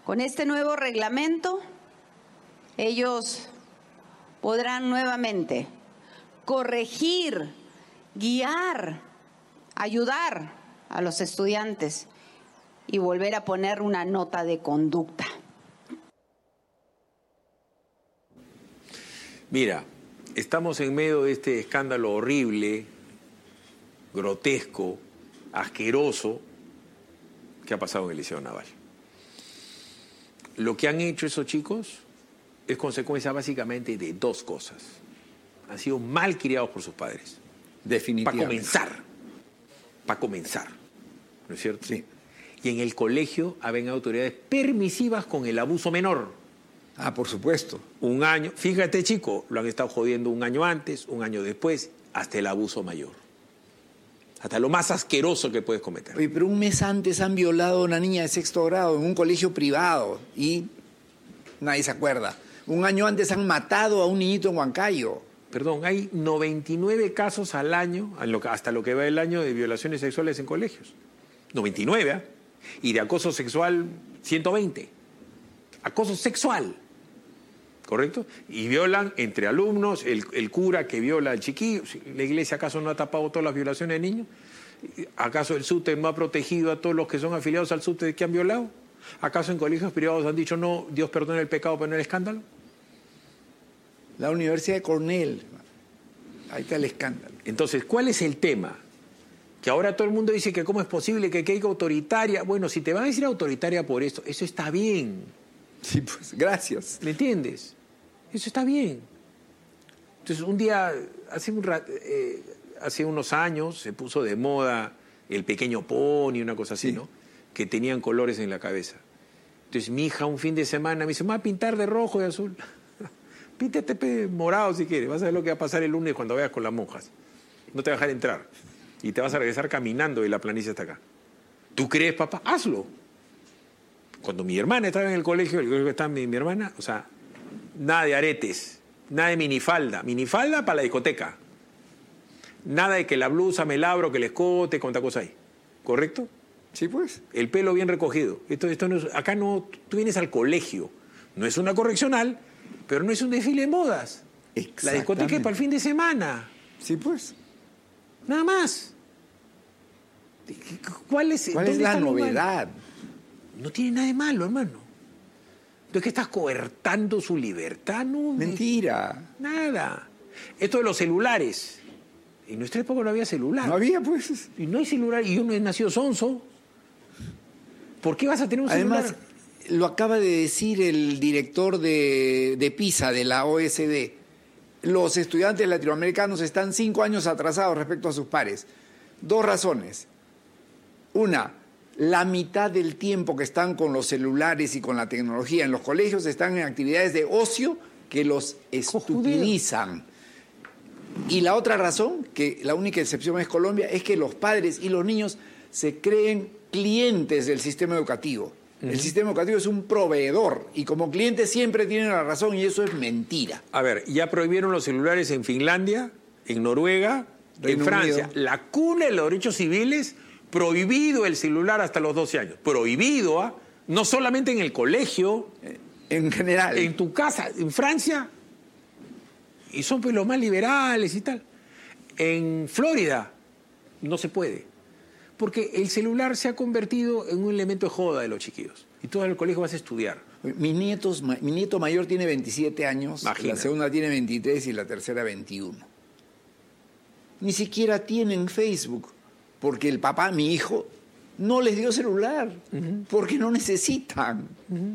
Con este nuevo reglamento, ellos podrán nuevamente corregir, guiar, ayudar a los estudiantes y volver a poner una nota de conducta. Mira, estamos en medio de este escándalo horrible, grotesco, asqueroso que ha pasado en el Liceo Naval. Lo que han hecho esos chicos es consecuencia básicamente de dos cosas. Han sido mal criados por sus padres. Definitivamente. Para comenzar, ¿no es cierto? Sí. Y en el colegio habían autoridades permisivas con el abuso menor. Ah, por supuesto. Un año, fíjate chico, lo han estado jodiendo un año antes, un año después, hasta el abuso mayor. Hasta lo más asqueroso que puedes cometer. Oye, pero un mes antes han violado a una niña de 6º grado en un colegio privado y nadie se acuerda. Un año antes han matado a un niñito en Huancayo. Perdón, hay 99 casos al año, hasta lo que va el año, de violaciones sexuales en colegios. 99, ¿eh? Y de acoso sexual, 120. Acoso sexual, ¿correcto? Y violan entre alumnos, el cura que viola al chiquillo. ¿La iglesia acaso no ha tapado todas las violaciones de niños? ¿Acaso el SUTE no ha protegido a todos los que son afiliados al SUTE que han violado? ¿Acaso en colegios privados han dicho no, Dios perdona el pecado pero no el escándalo? La Universidad de Cornell, ahí está el escándalo. Entonces, ¿cuál es el tema? Que ahora todo el mundo dice que cómo es posible que caiga autoritaria. Bueno, si te van a decir autoritaria por esto, eso está bien. Sí, pues, gracias. ¿Me entiendes? Eso está bien. Entonces, un día, hace unos años, se puso de moda el pequeño pony, una cosa así, Sí. ¿no? Que tenían colores en la cabeza. Entonces, mi hija un fin de semana me dice, me va a pintar de rojo y azul. Píntate morado si quieres. Vas a ver lo que va a pasar el lunes cuando vayas con las monjas. No te va a dejar entrar. Y te vas a regresar caminando de la planicie hasta acá. ¿Tú crees, papá? Hazlo. Cuando mi hermana estaba en el colegio que estaba mi hermana, o sea, nada de aretes, nada de minifalda. Minifalda para la discoteca. Nada de que la blusa me labro, que el escote, cuánta cosa hay. ¿Correcto? Sí, pues. El pelo bien recogido. Esto no es, acá no, tú vienes al colegio. No es una correccional, pero no es un desfile de modas. La discoteca es para el fin de semana. Sí, pues. Nada más. ¿Cuál es la novedad? No tiene nada de malo, hermano. Entonces, ¿qué estás coartando su libertad? No, mentira. Nada. Esto de los celulares. En nuestra época no había celular. No había, pues. Y no hay celular. Y uno es nacido sonso. ¿Por qué vas a tener un celular? Además, lo acaba de decir el director de PISA, de la OSD. Los estudiantes latinoamericanos están 5 años atrasados respecto a sus pares. 2 razones. Una, la mitad del tiempo que están con los celulares y con la tecnología en los colegios están en actividades de ocio que los estupidizan. Y la otra razón, que la única excepción es Colombia, es que los padres y los niños se creen clientes del sistema educativo. El sistema educativo es un proveedor y como clientes siempre tienen la razón y eso es mentira. A ver, ya prohibieron los celulares en Finlandia, en Noruega, en Francia. La cuna de los derechos civiles, prohibido el celular hasta los 12 años. Prohibido, ¿ah? No solamente en el colegio. En general. En tu casa, en Francia. Y son pues los más liberales y tal. En Florida no se puede. Porque el celular se ha convertido en un elemento de joda de los chiquillos. Y tú en el colegio vas a estudiar. Mi nieto mayor tiene 27 años, Imagina. La segunda tiene 23 y la tercera 21. Ni siquiera tienen Facebook, porque el papá, mi hijo, no les dio celular, porque no necesitan.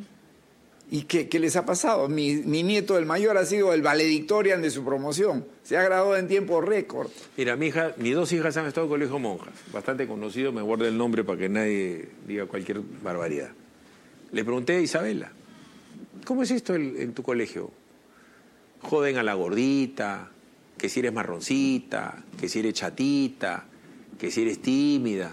¿Y qué les ha pasado? Mi nieto, el mayor, ha sido el valedictorian de su promoción. Se ha graduado en tiempo récord. Mira, mis 2 hijas han estado en colegio monjas. Bastante conocido, me guardo el nombre para que nadie diga cualquier barbaridad. Le pregunté a Isabela, ¿cómo es esto en tu colegio? Joden a la gordita, que si eres marroncita, que si eres chatita, que si eres tímida.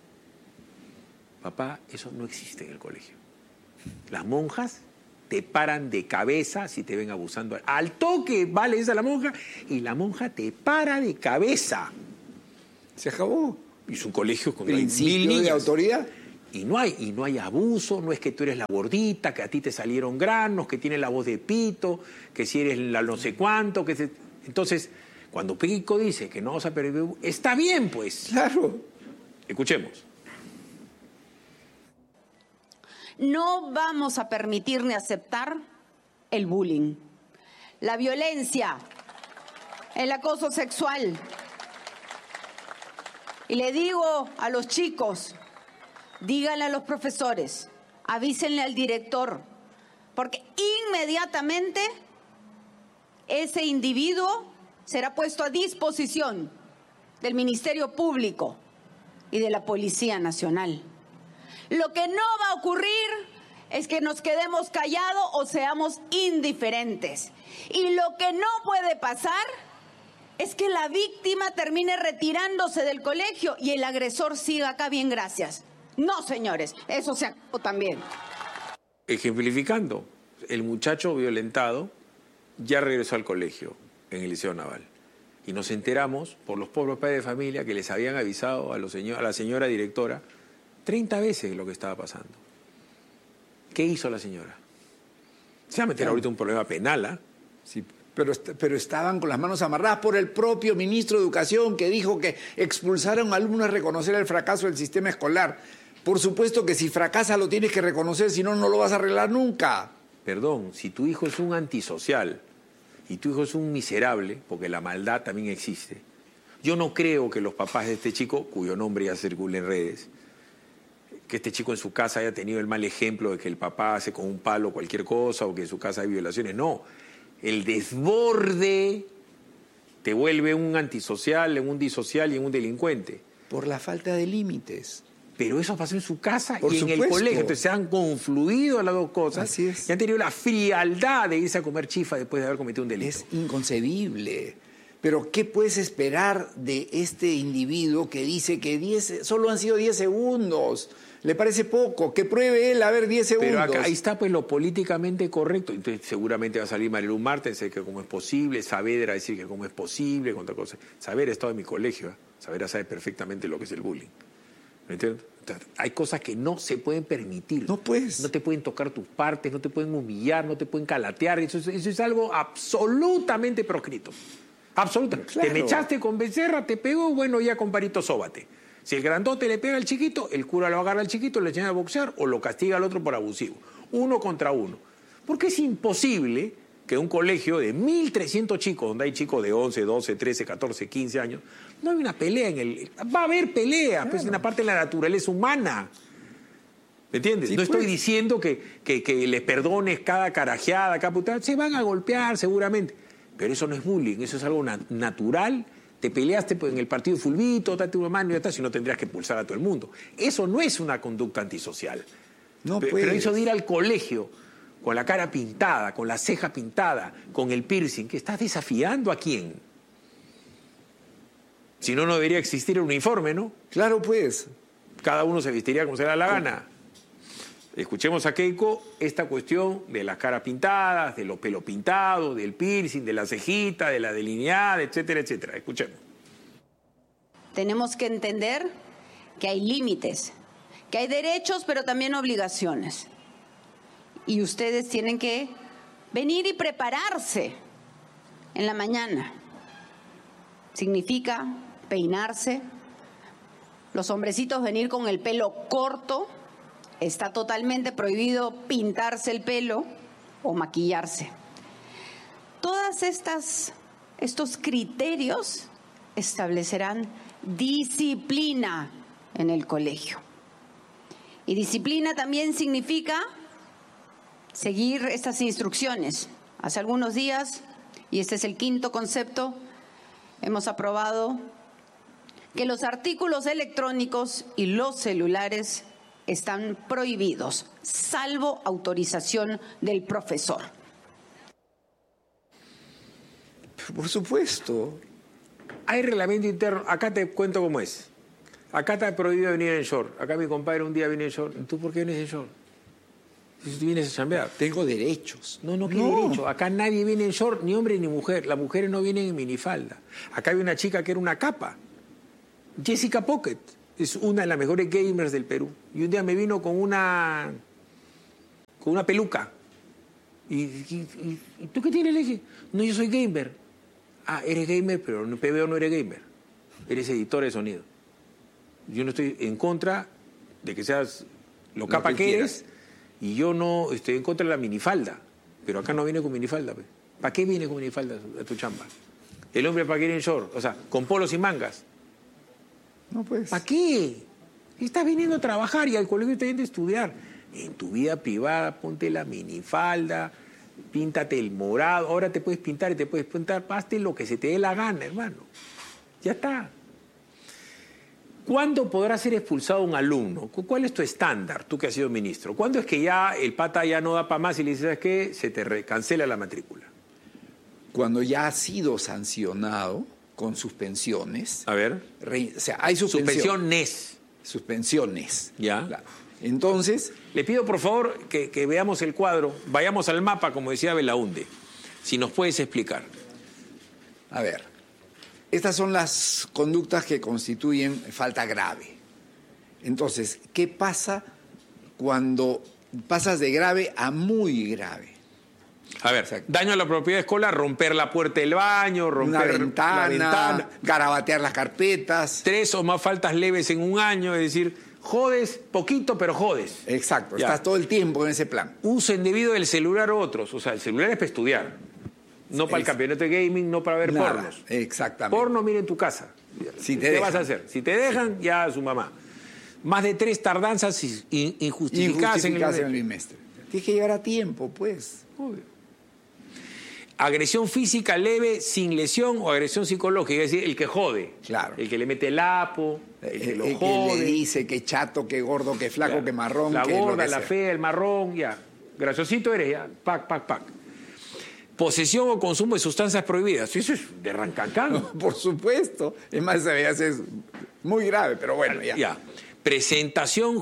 Papá, eso no existe en el colegio. Las monjas te paran de cabeza si te ven abusando. Al toque, vale, esa la monja, y la monja te para de cabeza. Se acabó. Y es un colegio con Principio de autoridad. Y no hay abuso, no es que tú eres la gordita, que a ti te salieron granos, que tienes la voz de pito, que si eres la no sé cuánto, Entonces, cuando Keiko dice que no vamos a perder, está bien, pues. Claro. Escuchemos. No vamos a permitir ni aceptar el bullying, la violencia, el acoso sexual. Y le digo a los chicos, díganle a los profesores, avísenle al director, porque inmediatamente ese individuo será puesto a disposición del Ministerio Público y de la Policía Nacional. Lo que no va a ocurrir es que nos quedemos callados o seamos indiferentes. Y lo que no puede pasar es que la víctima termine retirándose del colegio y el agresor siga acá, bien, gracias. No, señores, eso se acabó también. Ejemplificando, el muchacho violentado ya regresó al colegio en el Liceo Naval. Y nos enteramos por los pobres padres de familia que les habían avisado a la señora directora 30 veces lo que estaba pasando. ¿Qué hizo la señora? Se va a meter ahorita un problema penal, ¿ah? Sí, pero estaban con las manos amarradas por el propio ministro de Educación, que dijo que expulsar a un alumno es reconocer el fracaso del sistema escolar. Por supuesto que si fracasa lo tienes que reconocer, si no, no lo vas a arreglar nunca. Perdón, si tu hijo es un antisocial y tu hijo es un miserable, porque la maldad también existe, yo no creo que los papás de este chico, cuyo nombre ya circula en redes, que este chico en su casa haya tenido el mal ejemplo de que el papá hace con un palo cualquier cosa o que en su casa hay violaciones. No, el desborde te vuelve un antisocial, un disocial y un delincuente. Por la falta de límites. Pero eso pasó en su casa Por y supuesto. en el colegio. Entonces se han confluido las dos cosas. Así es. Y han tenido la frialdad de irse a comer chifa después de haber cometido un delito. Es inconcebible. Pero ¿qué puedes esperar de este individuo que dice que solo han sido 10 segundos? ¿Le parece poco? Que pruebe él a ver 10 segundos. Pero acá, ahí está pues lo políticamente correcto. Entonces seguramente va a salir Marilu Martens, que cómo es posible, Saavedra a decir que cómo es posible, contra cosas. Saavedra ha estado en mi colegio, ¿eh? Saavedra sabe perfectamente lo que es el bullying. ¿Me entiendes? Hay cosas que no se pueden permitir. No puedes. No te pueden tocar tus partes, no te pueden humillar, no te pueden calatear. Eso es algo absolutamente proscrito. Absolutamente. Claro. Te me echaste con Becerra, te pegó, bueno, ya comparito, sóbate. Si el grandote le pega al chiquito, el cura lo agarra al chiquito, le enseña a boxear o lo castiga al otro por abusivo. 1 contra 1. Porque es imposible que un colegio de 1.300 chicos, donde hay chicos de 11, 12, 13, 14, 15 años, no hay una pelea en el... Va a haber pelea, pues es una parte de la naturaleza humana. ¿Me entiendes? Sí, no estoy pues. diciendo que les perdones cada carajeada, cada putada. Se van a golpear seguramente. Pero eso no es bullying, eso es algo natural. Te peleaste pues, en el partido de fulbito, date una mano y ya está, si no tendrías que pulsar a todo el mundo. Eso no es una conducta antisocial. No Pero puedes. eso de ir al colegio con la cara pintada, con la ceja pintada, con el piercing, ¿que estás desafiando a quién? Si no, no debería existir el uniforme, ¿no? Claro, pues. Cada uno se vestiría como se le da la gana. Escuchemos a Keiko esta cuestión de las caras pintadas, de los pelos pintados, del piercing, de la cejita, de la delineada, etcétera, etcétera. Escuchemos. Tenemos que entender que hay límites, que hay derechos, pero también obligaciones. Y ustedes tienen que venir y prepararse en la mañana. Significa peinarse, los hombrecitos venir con el pelo corto. Está totalmente prohibido pintarse el pelo o maquillarse. Todas estos criterios establecerán disciplina en el colegio. Y disciplina también significa seguir estas instrucciones. Hace algunos días, y este es el 5º concepto, hemos aprobado que los artículos electrónicos y los celulares están prohibidos, salvo autorización del profesor. Por supuesto. Hay reglamento interno. Acá te cuento cómo es. Acá está prohibido venir en short. Acá mi compadre un día viene en short. ¿Tú por qué vienes en short? Si tú vienes a chambear. Tengo derechos. No, ¿qué derecho? Acá nadie viene en short, ni hombre ni mujer. Las mujeres no vienen en minifalda. Acá hay una chica que era una capa. Jessica Pocket. es una de las mejores gamers del Perú. Y un día me vino con una peluca. ¿Y tú qué tienes? Le dije, no, yo soy gamer. Ah, eres gamer, pero en PBO no eres gamer. Eres editor de sonido. Yo no estoy en contra de que seas lo capa que eres, y yo no estoy en contra de la minifalda. Pero acá no viene con minifalda. Pues. ¿Para qué viene con minifalda a tu chamba? El hombre para qué ir en short, o sea, con polos y mangas. No, pues. ¿Para qué? Estás viniendo a trabajar y al colegio estás yendo a estudiar. En tu vida privada, ponte la minifalda, píntate el morado. Ahora te puedes pintar y te puedes pintar, hazte lo que se te dé la gana, hermano. Ya está. ¿Cuándo podrá ser expulsado un alumno? ¿Cuál es tu estándar, tú que has sido ministro? ¿Cuándo es que ya el pata ya no da para más y le dices, ¿sabes qué? Se te cancela la matrícula. Cuando ya ha sido sancionado con suspensiones. A ver. O sea, hay suspensiones. Suspensiones. Ya. Claro. Entonces. Le pido, por favor, que veamos el cuadro. Vayamos al mapa, como decía Belaunde. Si nos puedes explicar. A ver. Estas son las conductas que constituyen falta grave. Entonces, ¿qué pasa cuando pasas de grave a muy grave? A ver, daño a la propiedad escolar, romper la puerta del baño, romper la ventana, garabatear las carpetas. 3 o más faltas leves en un año, es decir, jodes poquito, pero jodes. Exacto, ya. Estás todo el tiempo en ese plan. Uso indebido del celular o otros, o sea, el celular es para estudiar, no para el campeonato de gaming, no para ver pornos. Exactamente. Porno, mira en tu casa. ¿Qué vas a hacer? Si te dejan, ya a su mamá. Más de 3 tardanzas injustificadas en el bimestre. Tienes que llegar a tiempo, pues. Obvio. Agresión física leve sin lesión o agresión psicológica, es decir, el que jode. Claro. El que le mete el apo, el que lo jode. Que le dice que chato, que gordo, que flaco, claro. Que marrón. La que gorda, lo que la fea, el marrón, ya. Graciosito eres, ya. Pac. Posesión o consumo de sustancias prohibidas. Eso es de rancacán. No, por supuesto. Es más, es muy grave, pero bueno, ya. Presentación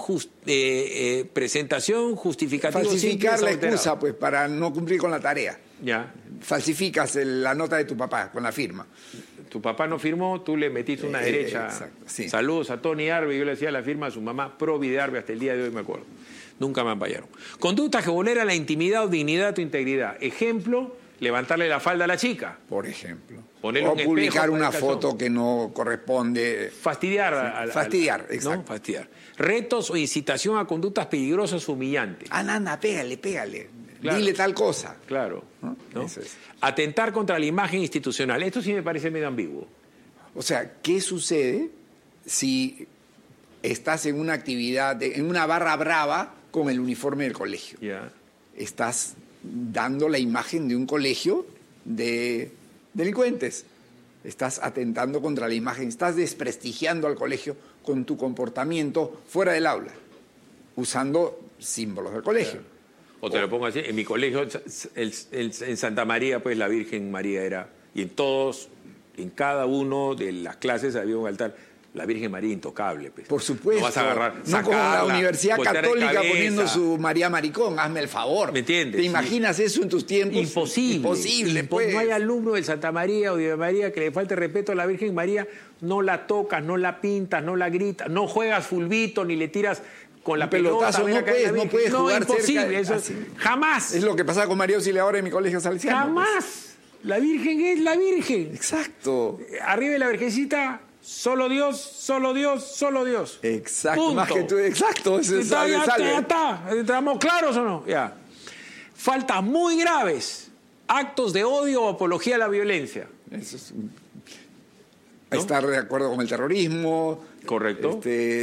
justificativa. Falsificar la excusa, pues, para no cumplir con la tarea. Ya. Falsificas la nota de tu papá con la firma. Tu papá no firmó, tú le metiste una derecha. Exacto, sí. Saludos a Tony Arbe, yo le hacía la firma a su mamá, Provi de Arbe, hasta el día de hoy me acuerdo. Nunca me ampallaron. Conductas que vulneran la intimidad o dignidad de tu integridad. Ejemplo, levantarle la falda a la chica. Por ejemplo. Ponerle o publicar una foto que no corresponde. Fastidiar. Fastidiar, exacto. ¿no? Fastidiar. Retos o incitación a conductas peligrosas o humillantes. Anda, pégale. Claro. Dile tal cosa. Claro. ¿no? Eso es. Atentar contra la imagen institucional. Esto sí me parece medio ambiguo. O sea, ¿qué sucede si estás en una actividad, en una barra brava con el uniforme del colegio? Ya. Estás dando la imagen de un colegio de delincuentes. Estás atentando contra la imagen, estás desprestigiando al colegio con tu comportamiento fuera del aula, usando símbolos del colegio. Claro. O te lo pongo así, en mi colegio, en Santa María, pues la Virgen María era, y en cada uno de las clases había un altar. La Virgen María intocable, pues. Por supuesto. No vas a agarrar, no como la Universidad Católica poniendo su María Maricón, hazme el favor. ¿Me entiendes? ¿Te imaginas eso en tus tiempos? Imposible, pues. No hay alumno de Santa María o de María que le falte respeto a la Virgen María, no la tocas, no la pintas, no la gritas, no juegas fulbito ni le tiras con la pelotazo, pelota. No puedes jugar imposible, cerca. Eso jamás. Es lo que pasaba con María Auxiliadora en mi colegio salesiano. Jamás. Pues. La Virgen es la Virgen. Exacto. Arriba de la Virgencita, solo Dios, solo Dios, solo Dios. Exacto. Punto. Más que tú, exacto. Ya está. ¿Estamos claros o no? Ya. Faltas muy graves. Actos de odio o apología a la violencia. Eso es... ¿No? Estar de acuerdo con el terrorismo. Correcto.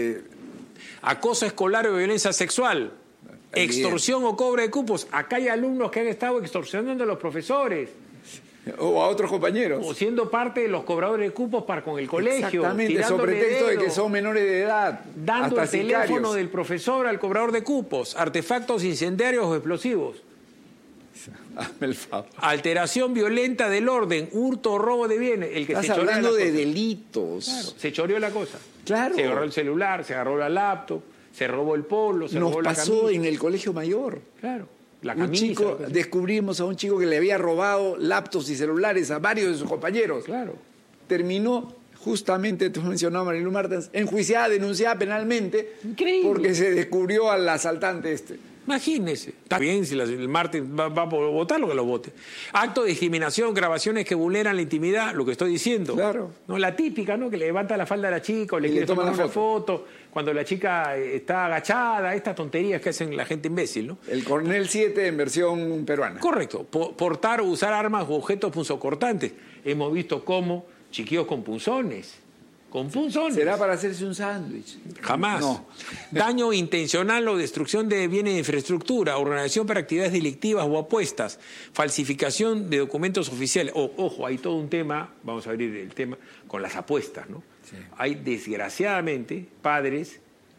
Acoso escolar o violencia sexual. Extorsión o cobro de cupos. Acá hay alumnos que han estado extorsionando a los profesores. O a otros compañeros. O siendo parte de los cobradores de cupos con el colegio. Exactamente, sobre pretexto de que son menores de edad. Dando hasta el teléfono sicarios. del profesor al cobrador de cupos. Artefactos incendiarios o explosivos. Hazme el favor. Alteración violenta del orden, hurto o robo de bienes. El que Estás se hablando de delitos. Claro, se choreó la cosa. Claro. Se agarró el celular, se agarró la laptop, se robó el polo, se robó la camisa. Nos pasó en el colegio mayor. Claro. La camisa, descubrimos a un chico que le había robado laptops y celulares a varios de sus compañeros. Claro. Terminó justamente tú mencionabas a Marilu Martens, enjuiciada, denunciada penalmente. Increíble. Porque se descubrió al asaltante Imagínese. Está bien si el Martens va a votar, lo que lo vote. Acto de discriminación, grabaciones que vulneran la intimidad, lo que estoy diciendo. Claro. No, la típica, ¿no? Que le levanta la falda a la chica o le quiere tomar una foto cuando la chica está agachada, estas tonterías que hacen la gente imbécil, ¿no? El Coronel 7 en versión peruana. Correcto. Portar o usar armas u objetos punzocortantes. Hemos visto cómo chiquillos con punzones. Con punzones. ¿Será para hacerse un sándwich? Jamás. No. Daño intencional o destrucción de bienes de infraestructura, organización para actividades delictivas o apuestas, falsificación de documentos oficiales. Ojo, hay todo un tema, vamos a abrir el tema, con las apuestas, ¿no? Sí. Hay, desgraciadamente, padres,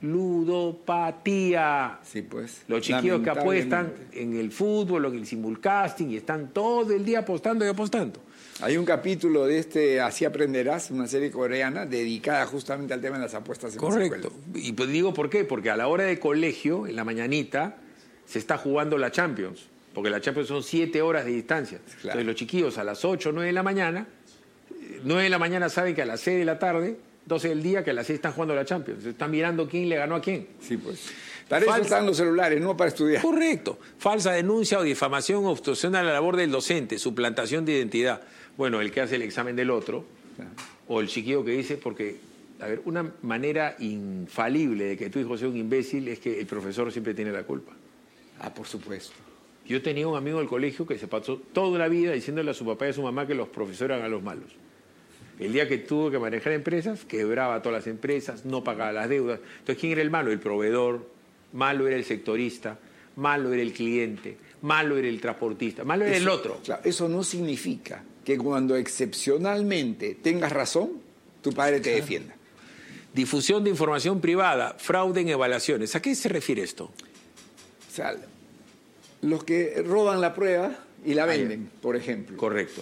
ludopatía. Sí, pues. Los chiquillos que apuestan en el fútbol o en el simulcasting y están todo el día apostando y apostando. Hay un capítulo de Así aprenderás, una serie coreana dedicada justamente al tema de las apuestas en las Correcto. escuelas. Y pues digo por qué, porque a la hora de colegio, en la mañanita, se está jugando la Champions, porque la Champions son 7 horas de distancia. Claro. Entonces los chiquillos a las 8 o 9 de la mañana, 9 de la mañana saben que a las 6 de la tarde, 12 del día, que a las 6 están jugando la Champions. Están mirando quién le ganó a quién. Sí, pues. Para eso están los celulares, no para estudiar. Correcto. Falsa denuncia o difamación o obstrucción a la labor del docente, suplantación de identidad. Bueno, el que hace el examen del otro, o el chiquillo que dice, porque, a ver, una manera infalible de que tu hijo sea un imbécil es que el profesor siempre tiene la culpa. Ah, por supuesto. Yo tenía un amigo del colegio que se pasó toda la vida diciéndole a su papá y a su mamá que los profesores eran los malos. El día que tuvo que manejar empresas, quebraba todas las empresas, no pagaba las deudas. Entonces, ¿quién era el malo? El proveedor, malo era el sectorista, malo era el cliente, malo era el transportista, malo era el otro. Claro, eso no significa que cuando excepcionalmente tengas razón, tu padre te defienda. Difusión de información privada, fraude en evaluaciones. ¿A qué se refiere esto? O sea, los que roban la prueba y la venden, por ejemplo. Correcto.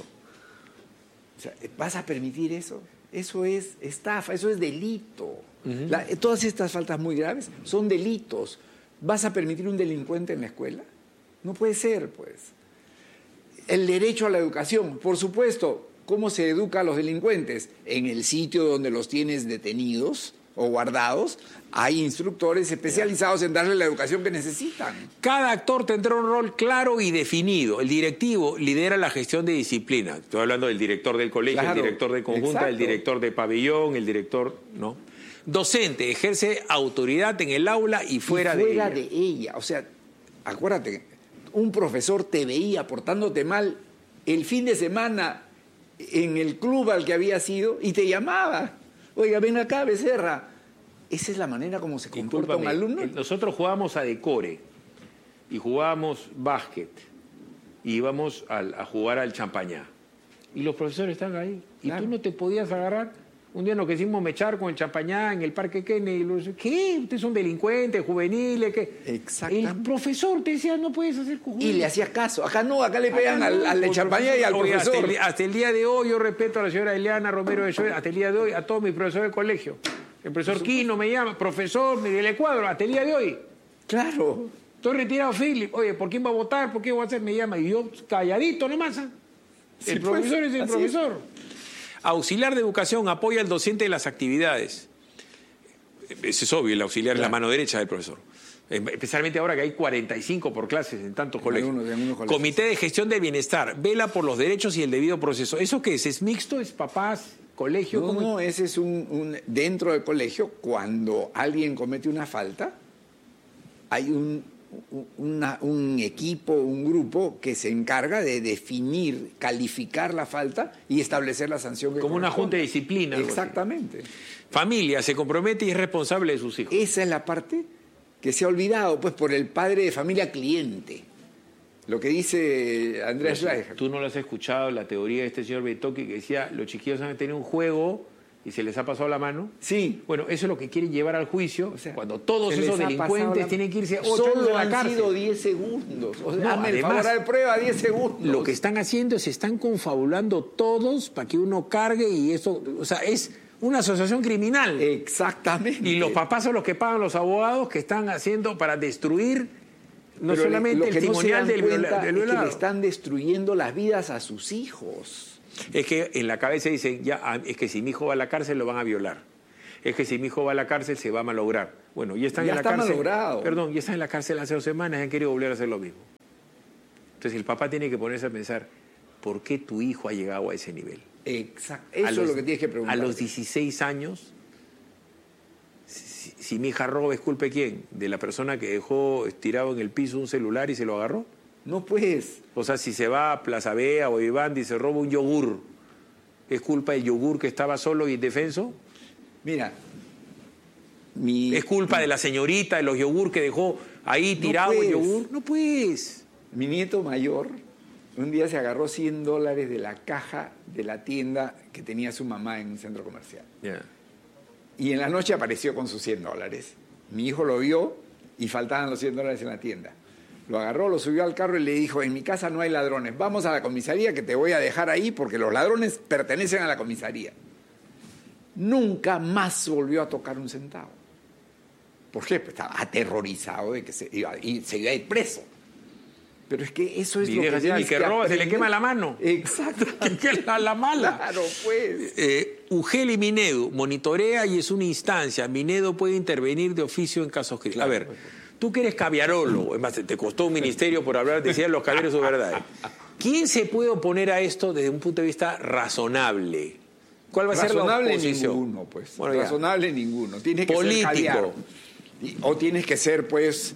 O sea, ¿vas a permitir eso? Eso es estafa, eso es delito. Todas estas faltas muy graves son delitos. ¿Vas a permitir un delincuente en la escuela? No puede ser, pues. El derecho a la educación, por supuesto. ¿Cómo se educa a los delincuentes? En el sitio donde los tienes detenidos o guardados, hay instructores especializados en darle la educación que necesitan. Cada actor tendrá un rol claro y definido. El directivo lidera la gestión de disciplina. Estoy hablando del director del colegio, Claro, el director de conjunta, exacto. el director de pabellón, el director, ¿no? Docente, ejerce autoridad en el aula y fuera de ella. O sea, acuérdate, un profesor te veía portándote mal el fin de semana en el club al que había ido y te llamaba. Oiga, ven acá, Becerra. ¿Esa es la manera como se comporta un alumno? Nosotros jugábamos a decore y jugábamos básquet y íbamos a jugar al champañá. Y los profesores están ahí. Y Claro. tú no te podías agarrar. Un día nos quisimos mechar con el champañá en el Parque Kennedy. ¿Qué? Ustedes son delincuentes, juveniles. ¿Qué? Exactamente. El profesor te decía, no puedes hacer juvenil. Y le hacías caso. Acá no, acá le pegan al de champañá y al Oye, profesor. Hasta el día de hoy yo respeto a la señora Eliana Romero de Joel, hasta el día de hoy a todos mis profesores del colegio. El profesor Quino me llama, profesor Miguel Ecuadro, hasta el día de hoy. Claro. Estoy retirado, Philip. Oye, ¿por quién va a votar? ¿Por qué va a hacer? Me llama. Y yo calladito nomás. ¿Ah? Sí, El pues, profesor es el así profesor. Auxiliar de educación apoya al docente de las actividades. Eso es obvio, el auxiliar es la mano derecha del profesor. Especialmente ahora que hay 45 por clases en tantos colegios. algunos colegios. Comité de gestión del bienestar, vela por los derechos y el debido proceso. ¿Eso qué es? ¿Es mixto? ¿Es papás, colegio? No, ¿Cómo? no, ese es dentro del colegio, cuando alguien comete una falta, hay un equipo, un grupo que se encarga de definir, calificar la falta y establecer la sanción que Como una junta de disciplina. algo así. Exactamente. Familia, se compromete y es responsable de sus hijos. Esa es la parte que se ha olvidado, pues, por el padre de familia cliente. Lo que dice Andreas Schleicher. Tú no lo has escuchado, la teoría de este señor Betoki que decía, los chiquillos han tenido un juego y se les ha pasado la mano. Sí. Bueno, eso es lo que quieren llevar al juicio, O sea, cuando todos se les esos ha delincuentes pasado tienen que irse 8 años Solo a la han cárcel. sido 10 segundos. O sea, No, hazme el además, favor de prueba, 10 segundos. Lo que están haciendo es, se están confabulando todos para que uno cargue y eso, o sea, es una asociación criminal. Exactamente. Y los papás son los que pagan los abogados que están haciendo para destruir No Pero solamente lo el que no se testimonial dan del cuenta es que violado. le están destruyendo las vidas a sus hijos. Es que en la cabeza dicen, ya, es que si mi hijo va a la cárcel lo van a violar. Es que si mi hijo va a la cárcel se va a malograr. Bueno, ya están Ya en la está cárcel. malogrado. Perdón, ya están en la cárcel hace 2 semanas y han querido volver a hacer lo mismo. Entonces el papá tiene que ponerse a pensar, ¿por qué tu hijo ha llegado a ese nivel? Exacto. Eso es lo que tienes que preguntar. A los 16 años, si mi hija roba, ¿es culpa de quién? ¿De la persona que dejó tirado en el piso un celular y se lo agarró? No, pues. O sea, si se va a Plaza Vea o Vivandy y se roba un yogur, ¿es culpa del yogur que estaba solo y indefenso? Mira, ¿Es culpa de la señorita de los yogur que dejó ahí tirado el yogur? No, pues. mi nieto mayor un día se agarró $100 de la caja de la tienda que tenía su mamá en un centro comercial. Yeah. Y en la noche apareció con sus $100. Mi hijo lo vio y faltaban los $100 en la tienda. Lo agarró, lo subió al carro y le dijo, en mi casa no hay ladrones, vamos a la comisaría que te voy a dejar ahí porque los ladrones pertenecen a la comisaría. Nunca más volvió a tocar un centavo. ¿Por qué? Pues estaba aterrorizado de que se iba a ir preso. Pero es que eso es Y lo que deja así, tienes al que roba se le aprender. quema la mano. Exacto. Que la mala. Claro, pues. Ugeli Minedu monitorea y es una instancia. Minedu puede intervenir de oficio en casos críticos. Claro. A ver, tú que eres caviarólogo, es más, te costó un ministerio por hablar, decían los caviaros su verdad. ¿Quién se puede oponer a esto desde un punto de vista razonable? ¿Cuál va a ser la Razonable oposición? ninguno, pues. Bueno, ya. Razonable ninguno. Tiene que Político. ser caviar. O tienes que ser, pues,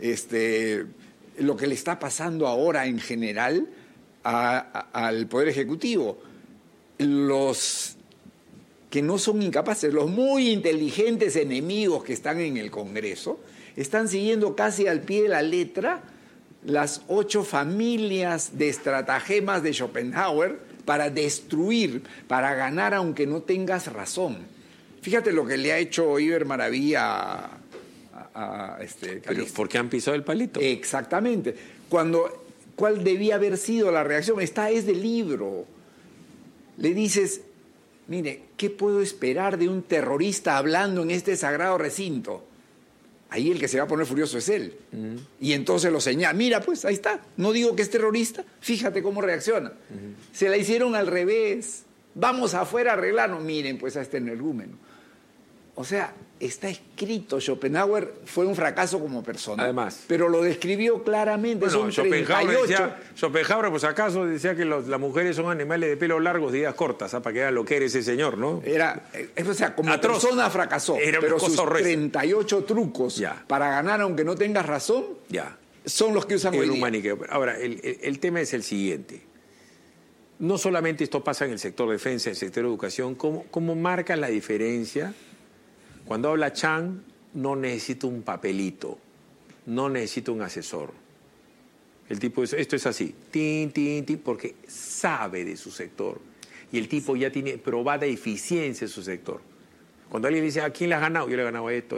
lo que le está pasando ahora en general al Poder Ejecutivo. Los que no son incapaces, los muy inteligentes enemigos que están en el Congreso, están siguiendo casi al pie de la letra las 8 familias de estratagemas de Schopenhauer para destruir, para ganar aunque no tengas razón. Fíjate lo que le ha hecho Iber Maravilla a Pero Calixto. ¿por qué han pisado el palito? Exactamente. ¿Cuál debía haber sido la reacción? Es del libro. Le dices, mire, ¿qué puedo esperar de un terrorista hablando en este sagrado recinto? Ahí el que se va a poner furioso es él. Y entonces lo señala. Mira, pues, ahí está. No digo que es terrorista. Fíjate cómo reacciona. Se la hicieron al revés. Vamos afuera a arreglarnos. Miren, pues, a este energúmeno. O sea, está escrito. Schopenhauer fue un fracaso como persona. Además. Pero lo describió claramente. Bueno, Son Schopenhauer 38. Schopenhauer, pues acaso decía que las mujeres son animales de pelo largos, de vidas cortas, para que vean lo que era ese señor, ¿no? O sea, como Atroz. persona fracasó. Era una pero cosa sus horrenda. 38 trucos Ya. para ganar aunque no tengas razón Ya. son los que usan hoy Era un día. maniqueo. Ahora, el tema es el siguiente. No solamente esto pasa en el sector defensa, en el sector educación, ¿cómo marca la diferencia? Cuando habla Chang, no necesita un papelito, no necesita un asesor. El tipo dice, esto es así, tin, tin, tin, porque sabe de su sector. Y el tipo ya tiene probada eficiencia en su sector. Cuando alguien le dice, ¿a quién le has ganado? Yo le he ganado esto.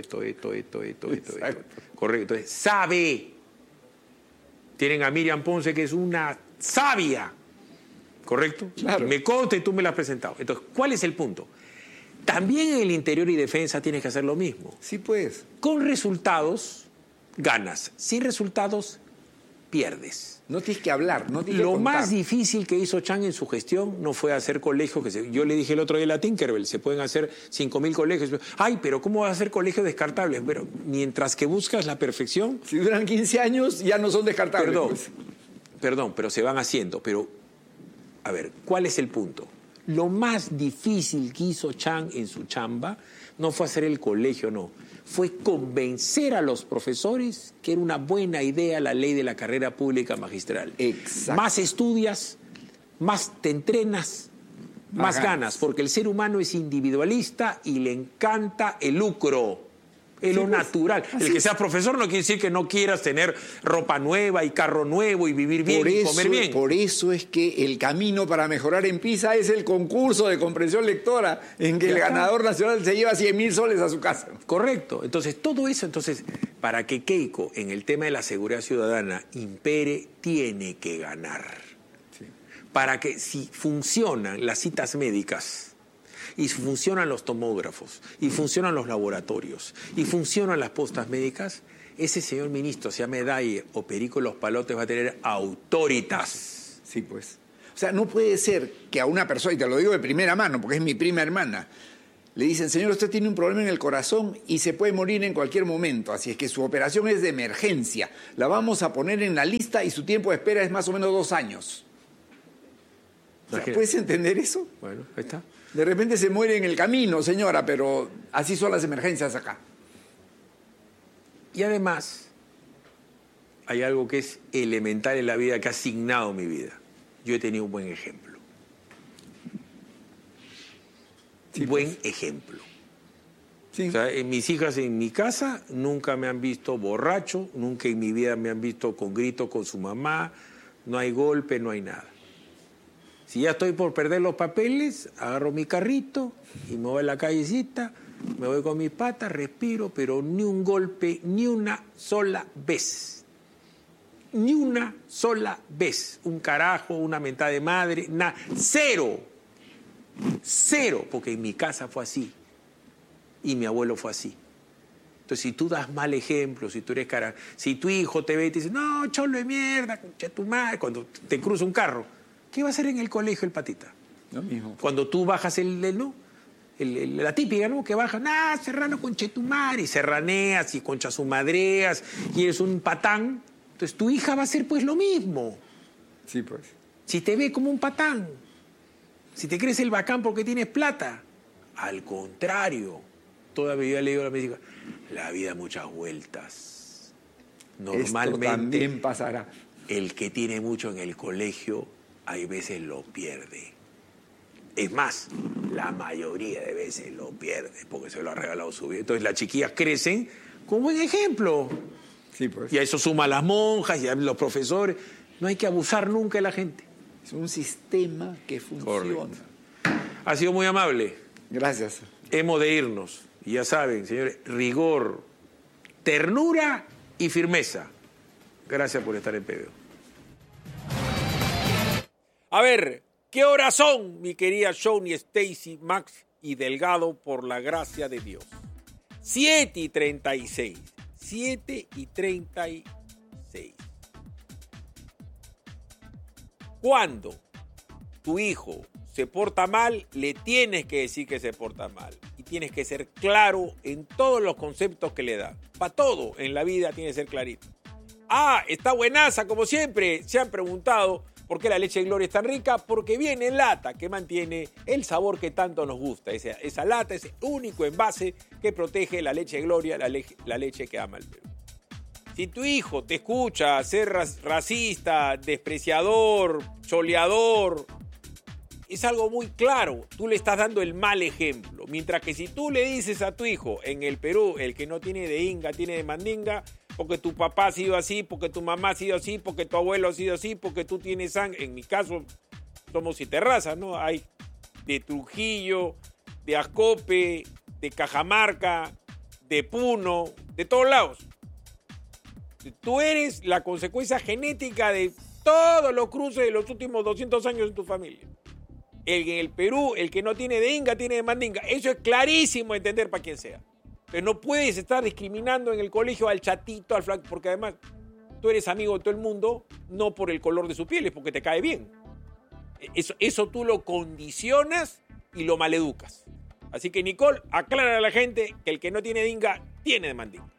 Correcto. Entonces, sabe. Tienen a Miriam Ponce, que es una sabia. ¿Correcto? Claro. Y me consta y tú me la has presentado. Entonces, ¿cuál es el punto? También en el interior y defensa tienes que hacer lo mismo. Sí, pues. Con resultados, ganas. Sin resultados, pierdes. No tienes que hablar, no tienes que Lo contar. más difícil que hizo Chang en su gestión no fue hacer colegios. Yo le dije el otro día a la Tinkerbell, se pueden hacer 5.000 colegios. Ay, pero ¿cómo vas a hacer colegios descartables? Pero mientras que buscas la perfección, Si duran 15 años, ya no son descartables. pues. Perdón, pero se van haciendo. Pero, a ver, ¿cuál es el punto? Lo más difícil que hizo Chang en su chamba no fue hacer el colegio, no. Fue convencer a los profesores que era una buena idea la ley de la carrera pública magistral. Exacto. Más estudias, más te entrenas, más ganas, porque el ser humano es individualista y le encanta el lucro. Es lo natural. El que seas profesor no quiere decir que no quieras tener ropa nueva y carro nuevo y vivir bien y comer bien. Por eso es que el camino para mejorar en PISA es el concurso de comprensión lectora, en que el ganador nacional se lleva 100.000 soles a su casa. Correcto. Entonces, todo eso, para que Keiko en el tema de la seguridad ciudadana impere, tiene que ganar. Sí. Para que si funcionan las citas médicas, y funcionan los tomógrafos, y funcionan los laboratorios, y funcionan las postas médicas, ese señor ministro, sea Medaille o Perico Los Palotes, va a tener autoritas. Sí, pues. O sea, no puede ser que a una persona, y te lo digo de primera mano, porque es mi prima hermana, le dicen, señor, usted tiene un problema en el corazón y se puede morir en cualquier momento, así es que su operación es de emergencia, la vamos a poner en la lista y su tiempo de espera es más o menos 2 años. O sea, ¿puedes entender eso? Bueno, ahí está. De repente se muere en el camino, señora, pero así son las emergencias acá. Y además, hay algo que es elemental en la vida que ha asignado mi vida. Yo he tenido un buen ejemplo. Sí, buen ejemplo. Sí. O sea, mis hijas en mi casa nunca me han visto borracho, nunca en mi vida me han visto con grito con su mamá, no hay golpe, no hay nada. Si ya estoy por perder los papeles, agarro mi carrito y me voy a la callecita, me voy con mis patas, respiro, pero ni un golpe, ni una sola vez. Ni una sola vez. Un carajo, una mentada de madre, nada. Cero. Cero, porque en mi casa fue así. Y mi abuelo fue así. Entonces, si tú das mal ejemplo, si tú eres cara, si tu hijo te ve y te dice, no, cholo de mierda, concha tu madre, cuando te cruza un carro, ¿qué va a hacer en el colegio el patita? Lo mismo. Cuando tú bajas la típica, ¿no? Que baja, serrano concha tu madre, y serraneas y concha su madreas, y eres un patán. Entonces, tu hija va a hacer pues lo mismo. Sí, pues. Si te ve como un patán, si te crees el bacán porque tienes plata, al contrario, todavía le digo a mi hija, la vida da muchas vueltas. Normalmente, esto también pasará. El que tiene mucho en el colegio, hay veces lo pierde. Es más, la mayoría de veces lo pierde porque se lo ha regalado su vida. Entonces, las chiquillas crecen con buen ejemplo. Sí, pues. Y a eso suma las monjas y a los profesores. No hay que abusar nunca de la gente. Es un sistema que funciona. Correcto. Ha sido muy amable. Gracias. Hemos de irnos. Y ya saben, señores, rigor, ternura y firmeza. Gracias por estar en PBO. A ver, ¿qué horas son, mi querida Shawnee, Stacy, Max y Delgado, por la gracia de Dios? 7:36. 7:36. Cuando tu hijo se porta mal, le tienes que decir que se porta mal. Y tienes que ser claro en todos los conceptos que le da. Para todo en la vida tiene que ser clarito. Está buenaza como siempre. Se han preguntado por qué la leche de Gloria es tan rica. Porque viene en lata, que mantiene el sabor que tanto nos gusta. Esa lata es el único envase que protege la leche de Gloria, la leche que ama el Perú. Si tu hijo te escucha ser racista, despreciador, choleador, es algo muy claro. Tú le estás dando el mal ejemplo. Mientras que si tú le dices a tu hijo, en el Perú, el que no tiene de inga, tiene de mandinga, porque tu papá ha sido así, porque tu mamá ha sido así, porque tu abuelo ha sido así, porque tú tienes sangre. En mi caso, somos 7 razas, ¿no? Hay de Trujillo, de Ascope, de Cajamarca, de Puno, de todos lados. Tú eres la consecuencia genética de todos los cruces de los últimos 200 años en tu familia. En el Perú, el que no tiene de inga, tiene de mandinga. Eso es clarísimo entender para quien sea. Pero no puedes estar discriminando en el colegio al chatito, al flaco, porque además tú eres amigo de todo el mundo, no por el color de su piel, es porque te cae bien. Eso tú lo condicionas y lo maleducas. Así que, Nicole, aclara a la gente que el que no tiene de inga, tiene de mandinga.